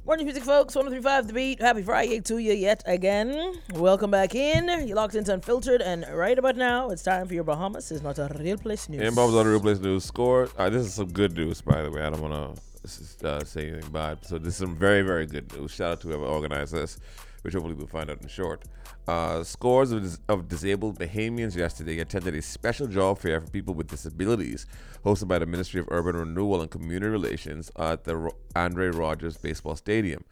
Morning music, folks. 103.5 The Beat. Happy Friday to you yet again. Welcome back in. You're locked into Unfiltered, and right about now, it's time for your Bahamas is not a real place news. And Bahamas not a real place news. Score. This is some good news, by the way. I don't want to say anything bad. So this is some very, very good news. Shout out to whoever organized this, which hopefully we'll find out in short. Scores of disabled Bahamians yesterday attended a special job fair for people with disabilities hosted by the Ministry of Urban Renewal and Community Relations at the Andre Rogers Baseball Stadium.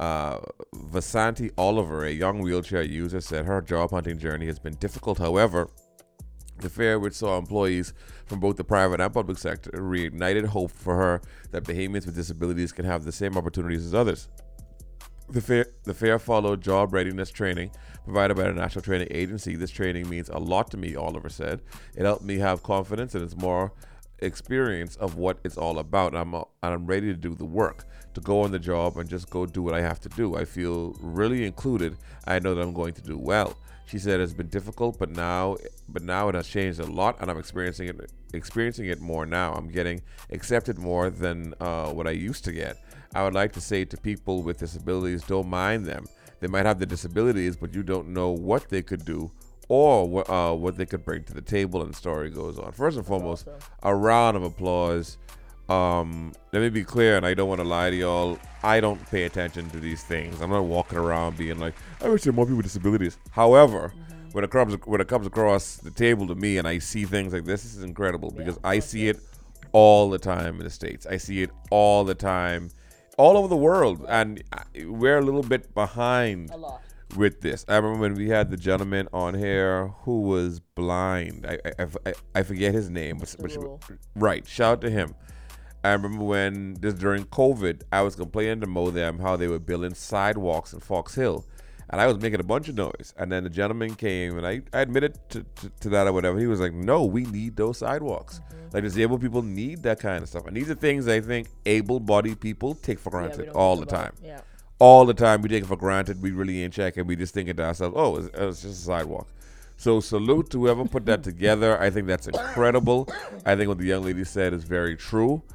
Vasanti Oliver, a young wheelchair user, said her job hunting journey has been difficult. However, the fair, which saw employees from both the private and public sector, reignited hope for her that Bahamians with disabilities can have the same opportunities as others. The fair followed job readiness training provided by the National Training Agency. This training means a lot to me, Oliver said. It helped me have confidence and it's more experience of what it's all about. I'm ready to do the work, to go on the job and just go do what I have to do. I feel really included. I know that I'm going to do well. She said it's been difficult, but now it has changed a lot, and I'm experiencing it more now. I'm getting accepted more than what I used to get. I would like to say to people with disabilities, don't mind them. They might have the disabilities, but you don't know what they could do or what they could bring to the table, and the story goes on. First and foremost, a round of applause. Let me be clear, and I don't want to lie to y'all. I don't pay attention to these things. I'm not walking around being like, I wish there were more people with disabilities. However, when it comes across the table to me and I see things like this is incredible because I see it all the time in the States. I see it all the time all over the world, and we're a little bit behind with this. I remember when we had the gentleman on here who was blind. I forget his name, but right. Shout out to him. I remember when during COVID, I was complaining to Modem how they were building sidewalks in Fox Hill, and I was making a bunch of noise. And then the gentleman came, and I admitted to that or whatever. He was like, "No, we need those sidewalks. Like disabled people need that kind of stuff." And these are things I think able-bodied people take for granted all the time. Yeah. All the time we take it for granted. We really ain't checking. We just thinking to ourselves, "Oh, it's just a sidewalk." So salute to whoever put that together. I think that's incredible. I think what the young lady said is very true.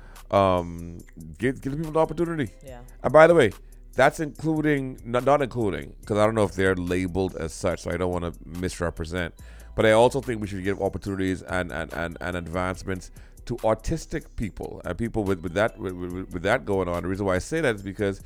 Give people the opportunity. Yeah. And by the way, that's including, not including, because I don't know if they're labeled as such, so I don't want to misrepresent. But I also think we should give opportunities and advancements to autistic people and people with that going on. The reason why I say that is because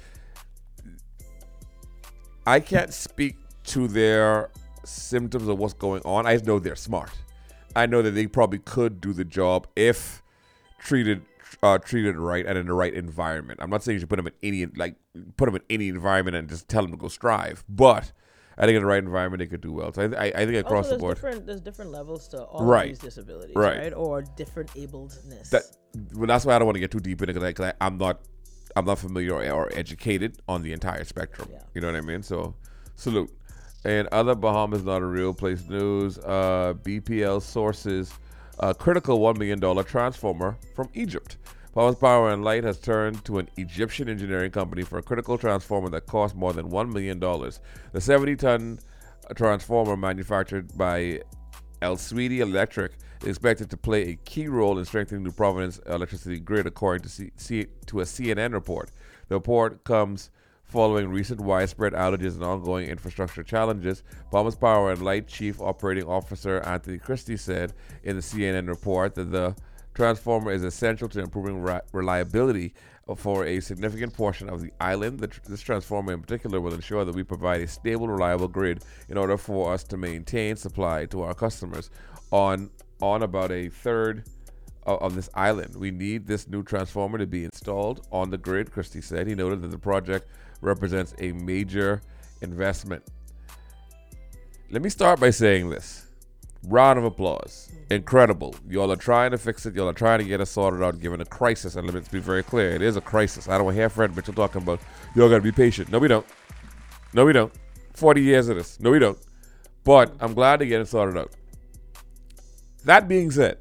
I can't speak to their symptoms of what's going on. I know they're smart. I know that they probably could do the job if treated right and in the right environment. I'm not saying you should put them in any environment and just tell them to go strive, but I think in the right environment they could do well. So I think across the board, there's different levels to all of these disabilities, right? Or different abledness. That's why I don't want to get too deep in it because I'm not familiar or educated on the entire spectrum. Yeah. You know what I mean? So salute. And other Bahamas not a real place news. BPL sources a critical $1 million transformer from Egypt. Bahamas Power and Light has turned to an Egyptian engineering company for a critical transformer that cost more than $1 million. The 70-ton transformer manufactured by El Sweety Electric is expected to play a key role in strengthening New Providence electricity grid, according to a CNN report. The report comes following recent widespread outages and ongoing infrastructure challenges. Bahamas Power and Light Chief Operating Officer Anthony Christie said in the CNN report that the transformer is essential to improving reliability for a significant portion of the island. This transformer in particular will ensure that we provide a stable, reliable grid in order for us to maintain supply to our customers on about a third of this island. We need this new transformer to be installed on the grid, Christie said. He noted that the project represents a major investment. Let me start by saying this. Round of applause. Incredible. Y'all are trying to fix it. Y'all are trying to get us sorted out given a crisis. And let me be very clear. It is a crisis. I don't want to hear Fred Mitchell talking about, y'all got to be patient. No, we don't. No, we don't. 40 years of this. No, we don't. But I'm glad to get it sorted out. That being said,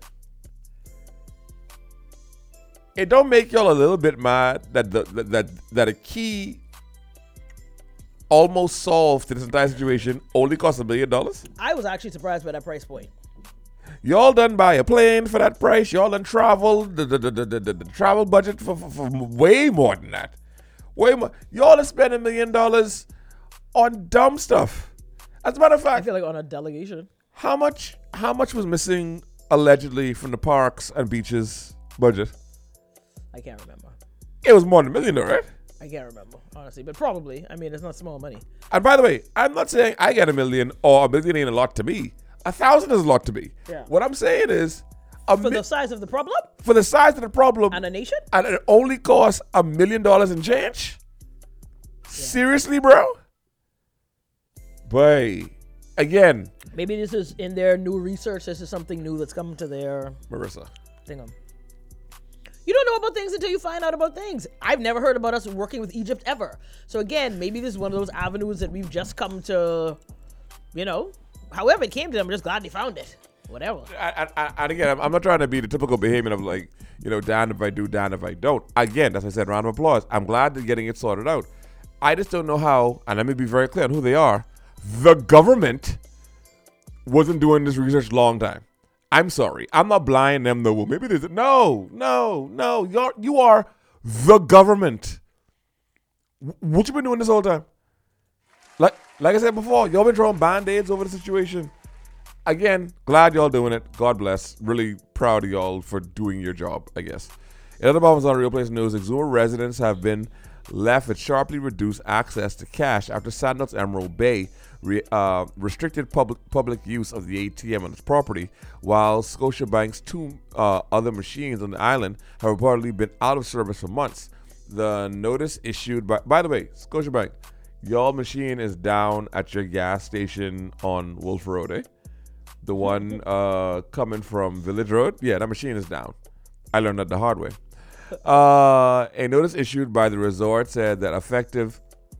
it don't make y'all a little bit mad that a key almost solved to this entire situation only cost $1 million? I was actually surprised by that price point. Y'all done buy a plane for that price. Y'all done travel the travel budget for way more than that. Way more. Y'all are spending $1 million on dumb stuff. As a matter of I fact, feel like on a delegation. how much was missing allegedly from the parks and beaches budget? I can't remember. It was more than $1 million, though, right? I can't remember, honestly. But probably. I mean, it's not small money. And by the way, I'm not saying I get $1 million or $1 million ain't a lot to me. 1,000 is a lot to me. Yeah. What I'm saying is, For the size of the problem for the size of the problem, and a nation? and it only costs $1 million in change. Seriously, bro? Boy, again, Maybe this is in their new research. This is something new that's come to their Marissa. thing. You don't know about things until you find out about things. I've never heard about us working with Egypt ever. So again, maybe this is one of those avenues that we've just come to, however it came to them. I'm just glad they found it. Whatever. And again, I'm not trying to be the typical behavior of like, damned if I do, damned if I don't. Again, as I said, round of applause. I'm glad they're getting it sorted out. I just don't know how, and let me be very clear on who they are. The government wasn't doing this research long time. I'm sorry. I'm not blind them though. Well, maybe there's no. You are the government. What you been doing this whole time? Like I said before, y'all been throwing band-aids over the situation. Again, glad y'all doing it. God bless. Really proud of y'all for doing your job, I guess. In other bombs on Real Place News, Exuma residents have been left with sharply reduced access to cash after Sandals Emerald Bay restricted public use of the ATM on its property, while Scotiabank's two other machines on the island have reportedly been out of service for months. The notice issued by the way, Scotiabank, y'all machine is down at your gas station on Wolf Road, eh? The one coming from Village Road? Yeah, that machine is down. I learned that the hard way. A notice issued by the resort said that effective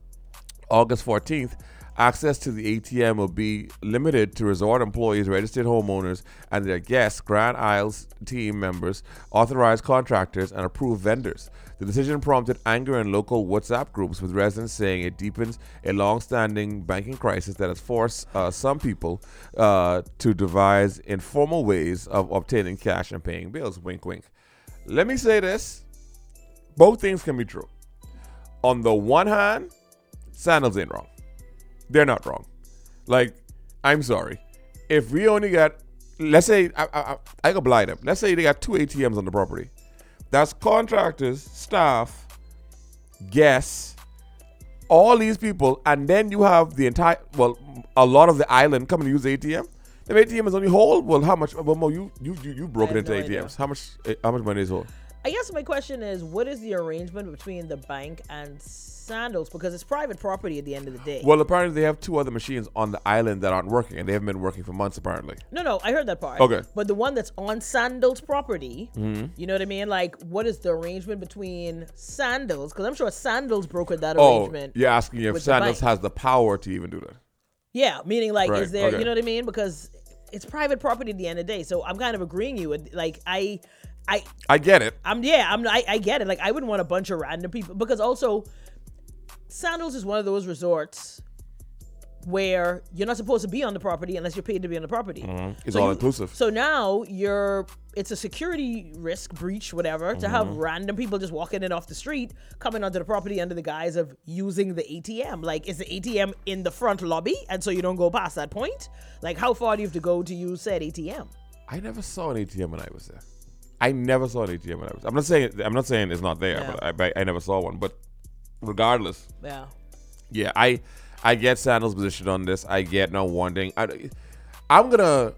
August 14th, access to the ATM will be limited to resort employees, registered homeowners, and their guests, Grand Isles team members, authorized contractors, and approved vendors. The decision prompted anger in local WhatsApp groups, with residents saying it deepens a long-standing banking crisis that has forced some people to devise informal ways of obtaining cash and paying bills. Wink, wink. Let me say this. Both things can be true. On the one hand, Sandals ain't wrong. They're not wrong. Like, I'm sorry. If we only got, let's say, I could blind them. Let's say they got 2 ATMs on the property. That's contractors, staff, guests, all these people, and then you have the entire, a lot of the island coming to use the ATM. The ATM is only hold. Well, how much? Well, Mo, you broke it into ATMs. Idea. How much money is hold? I guess my question is, what is the arrangement between the bank and Sandals? Because it's private property at the end of the day. Well, apparently they have 2 other machines on the island that aren't working, and they haven't been working for months, apparently. No, I heard that part. Okay. But the one that's on Sandals property, you know what I mean? Like, what is the arrangement between Sandals? Because I'm sure Sandals brokered that arrangement. You're asking if Sandals has the power to even do that. Yeah, meaning like, right. Is there, okay. You know what I mean? Because it's private property at the end of the day. So I'm kind of agreeing you with, like, I get it. I get it. Like, I wouldn't want a bunch of random people, because also Sandals is one of those resorts where you're not supposed to be on the property unless you're paid to be on the property. It's all inclusive. So now it's a security risk breach, whatever, to have random people just walking in off the street, coming onto the property under the guise of using the ATM. Like, is the ATM in the front lobby, and so you don't go past that point? Like, how far do you have to go to use said ATM? I never saw an ATM when I was there. I'm not saying it's not there, but I never saw one. But regardless, yeah, I get Sandals' position on this. I get no wanting. I'm gonna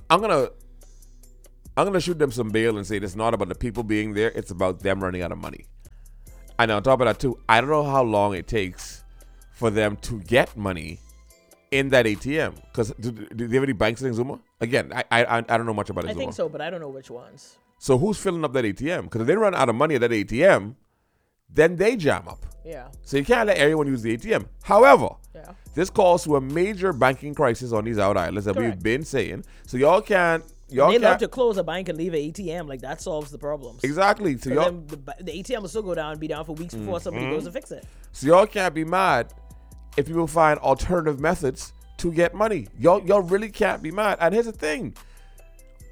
shoot them some bail and say it's not about the people being there. It's about them running out of money. And on top of that too, I don't know how long it takes for them to get money in that ATM. Because do they have any banks in Exuma? Again, I don't know much about Exuma. I think so, but I don't know which ones. So who's filling up that ATM? Because if they run out of money at that ATM, then they jam up. Yeah. So you can't let everyone use the ATM. However, this calls to a major banking crisis on these out islands that we've been saying. So y'all can't. They love to close a bank and leave an ATM. Like, that solves the problems. Exactly. So y'all, the ATM will still go down and be down for weeks before somebody goes to fix it. So y'all can't be mad if people find alternative methods to get money. Y'all really can't be mad. And here's the thing.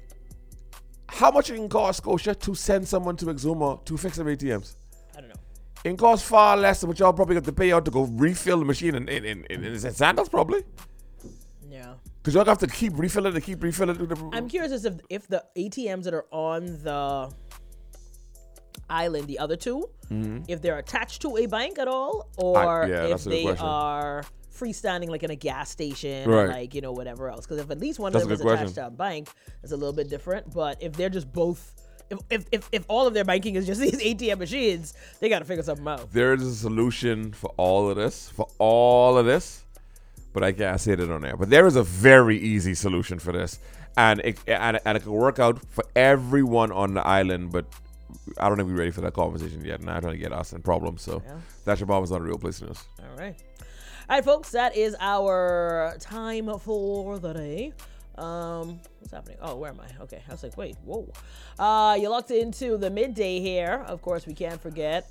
How much it can cost Scotia to send someone to Exuma to fix their ATMs? I don't know. it costs far less than what y'all probably have to pay out to go refill the machine in Sandals, probably. Yeah. Because y'all have to keep refilling it. I'm curious as if the ATMs that are on the island, the other two, if they're attached to a bank at all, or if they are freestanding like in a gas station, or like, you know, whatever else. Because if at least one of them is attached to a bank, it's a little bit different. But if they're just both, if all of their banking is just these ATM machines, they got to figure something out. There is a solution for all of this, but I can't say it on air. But there is a very easy solution for this, and it can work out for everyone on the island. But I don't think we're ready for that conversation yet. Now I'm trying to get us in problems. So That's Your Mama's not a real place in us. All right, folks, that is our time for the day. What's happening? Oh, where am I? Okay, I was like, wait, whoa. You locked into the midday here. Of course, we can't forget.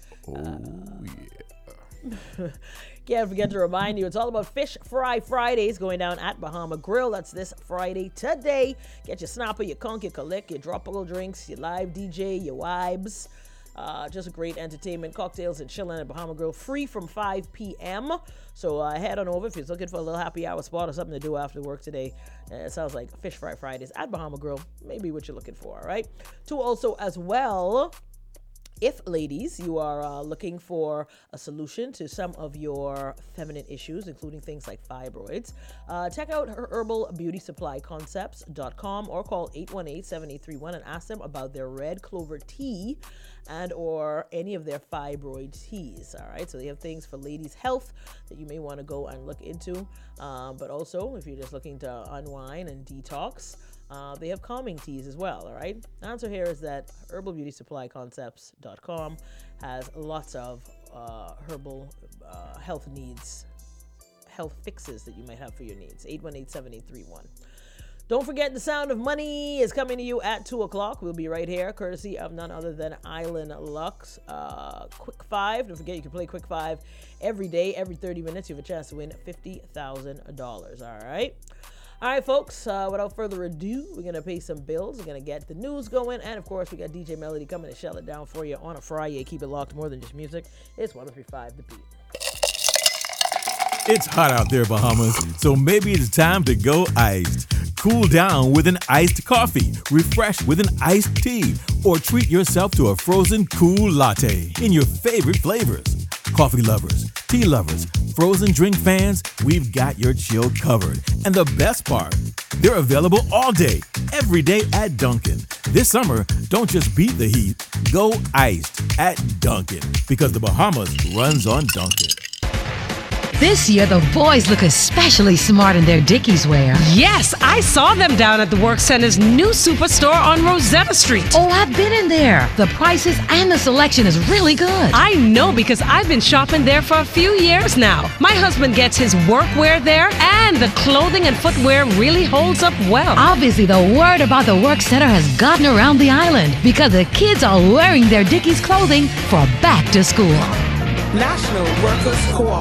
Can't forget to remind you, it's all about Fish Fry Fridays going down at Bahama Grill. That's this Friday today. Get your snapper, your conch, your collect, your tropical drinks, your live DJ, your vibes. Just a great entertainment, cocktails and chilling at Bahama Grill, free from 5 p.m. So head on over if you're looking for a little happy hour spot or something to do after work today. It sounds like Fish Fry Fridays at Bahama Grill, maybe what you're looking for, all right? To also as well, if, ladies, you are looking for a solution to some of your feminine issues, including things like fibroids, check out her herbalbeautysupplyconcepts.com or call 818-7831 and ask them about their red clover tea and or any of their fibroid teas. All right, so they have things for ladies' health that you may want to go and look into, but also if you're just looking to unwind and detox, they have calming teas as well, all right? The answer here is that herbalbeautysupplyconcepts.com has lots of herbal health needs, health fixes that you might have for your needs. 818-7831. Don't forget, The Sound of Money is coming to you at 2 o'clock. We'll be right here, courtesy of none other than Island Lux. Quick Five. Don't forget, you can play Quick Five every day, every 30 minutes. You have a chance to win $50,000, all right? All right, folks, without further ado, we're going to pay some bills. We're going to get the news going. And, of course, we got DJ Melody coming to shell it down for you on a Friday. Keep it locked, more than just music. It's 103.5 The Beat. It's hot out there, Bahamas, so maybe it's time to go iced. Cool down with an iced coffee, refresh with an iced tea, or treat yourself to a frozen cool latte in your favorite flavors. Coffee lovers, tea lovers, frozen drink fans, we've got your chill covered. And the best part, they're available all day, every day at Dunkin'. This summer, don't just beat the heat, go iced at Dunkin', because the Bahamas runs on Dunkin'. This year, the boys look especially smart in their Dickies wear. Yes, I saw them down at the Work Center's new superstore on Rosetta Street. Oh, I've been in there. The prices and the selection is really good. I know because I've been shopping there for a few years now. My husband gets his workwear there, and the clothing and footwear really holds up well. Obviously, the word about the Work Center has gotten around the island because the kids are wearing their Dickies clothing for back to school. National Workers Co-op.